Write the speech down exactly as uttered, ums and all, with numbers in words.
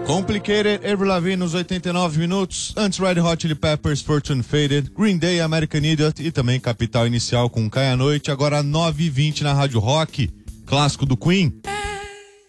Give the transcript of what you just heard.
Complicated, Avril Lavigne nos oitenta e nove minutos, antes Red Hot Chili Peppers, Fortune Faded, Green Day, American Idiot e também Capital Inicial com Cai à Noite, agora nove e vinte na Rádio Rock, clássico do Queen.